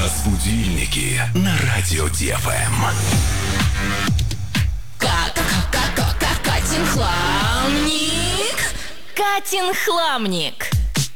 Будильники на радио ДФМ. Катин хламник. Катин хламник.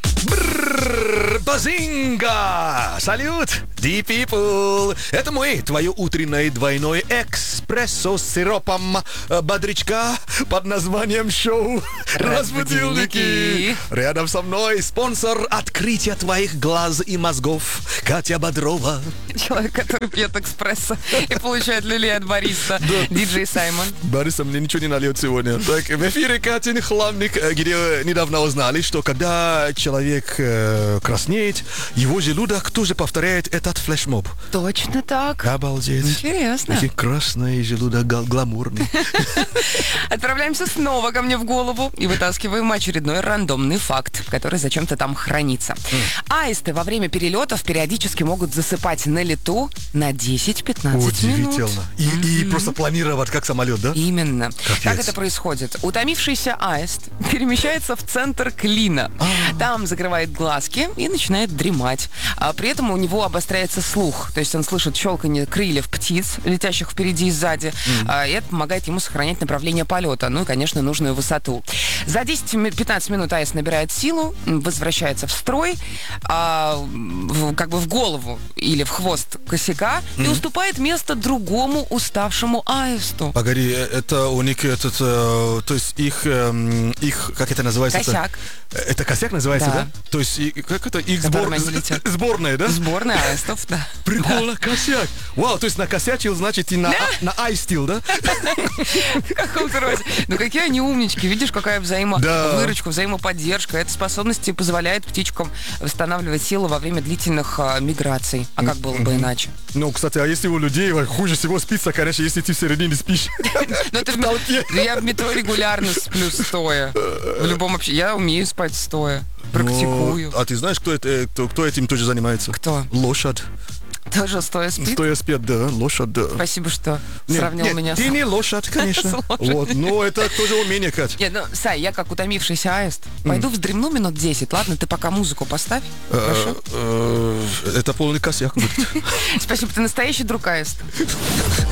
Базинга! Салют, deep people! Это мы, твое утреннее двойное экспрессо с сиропом бодрячка под названием шоу «Разбудилники». Рядом со мной спонсор открытия твоих глаз и мозгов Катя Бодрова. Человек, который пьет экспрессо и получает люлей от бариста. Диджей Саймон. Бориса мне ничего не нальет сегодня. Так, в эфире Катин хламник, где недавно узнали, что когда человек краснеет, его желудок тоже повторяет этот флешмоб. Точно так. Обалдеть. Интересно. Какой красный желудок, гламурный. Отправляемся снова ко мне в голову и вытаскиваем очередной рандомный факт, который зачем-то там хранится. Аисты во время перелетов периодически могут засыпать на лету на 10-15 минут. Удивительно. И просто планировать как самолет, да? Именно. Капец. Как это происходит? Утомившийся аист перемещается в центр клина. Там закрывает глазки и начинает дремать. А при этом у него обостряется слух. То есть он слышит щелканье крыльев птиц, летящих впереди и сзади. И это помогает ему сохранять направление полета. Ну и, конечно, нужную высоту. За 10-15 минут аист набирает силу, возвращается в строй, как бы в голову или в хвост косяка и уступает место другому уставшему аисту. Погоди, это у них этот, то есть их, как это называется? Косяк. Это косяк называется, да? Да. То есть, как это, их Которым они летят. сборная, да? Сборная аистов, да. Прикольно, косяк. Вау, то есть накосячил, значит, и на аистил, да? В каком-то роде. Ну какие они умнички. Видишь, какая выручка, взаимоподдержка. Эта способность позволяет птичкам восстанавливать силы во время длительных миграций. А как было бы иначе? Ну, кстати, а если у людей хуже всего спится, конечно, если ты в середине спишь. Ну, это я в метро регулярно сплю стоя. В любом вообще. Я умею спать стоя. Практикую. А ты знаешь, кто этим тоже занимается? Кто? Лошадь. Тоже стоя спит? Стоя спит, да, лошадь, да. Спасибо, что сравнил меня ты не лошадь, конечно. Вот, но это тоже умение, Кать. Нет, ну, Сай, я как утомившийся аист. Пойду вздремну минут 10, ладно? Ты пока музыку поставь. Хорошо? Это полный косяк будет. Спасибо, ты настоящий друг аист.